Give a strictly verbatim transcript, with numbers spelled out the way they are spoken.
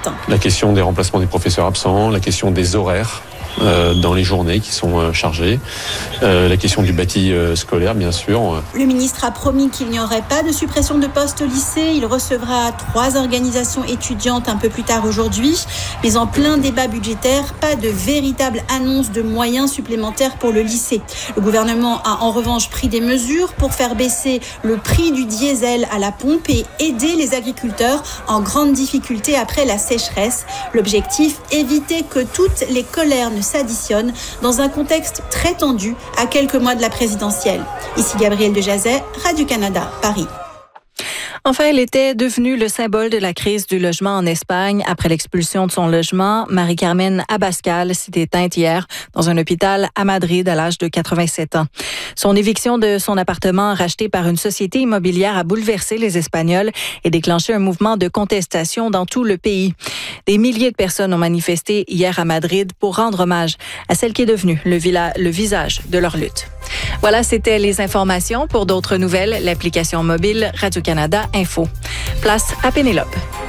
matin. La question des remplacements des professeurs absents, la question des horaires Euh, dans les journées qui sont euh, chargées, euh, la question du bâti euh, scolaire bien sûr. Le ministre a promis qu'il n'y aurait pas de suppression de postes au lycée. Il recevra trois organisations étudiantes un peu plus tard aujourd'hui. Mais en plein débat budgétaire, pas de véritable annonce de moyens supplémentaires pour le lycée. Le gouvernement a en revanche pris des mesures pour faire baisser le prix du diesel à la pompe et aider les agriculteurs en grande difficulté après la sécheresse. L'objectif, éviter que toutes les colères ne s'additionnent dans un contexte très tendu à quelques mois de la présidentielle. Ici Gabrielle Dejazet, Radio-Canada, Paris. Enfin, elle était devenue le symbole de la crise du logement en Espagne. Après l'expulsion de son logement, Marie-Carmen Abascal s'est éteinte hier dans un hôpital à Madrid à l'âge de quatre-vingt-sept ans. Son éviction de son appartement racheté par une société immobilière a bouleversé les Espagnols et déclenché un mouvement de contestation dans tout le pays. Des milliers de personnes ont manifesté hier à Madrid pour rendre hommage à celle qui est devenue le, villa- le visage de leur lutte. Voilà, c'était les informations. Pour d'autres nouvelles, l'application mobile Radio-Canada Info. Place à Pénélope.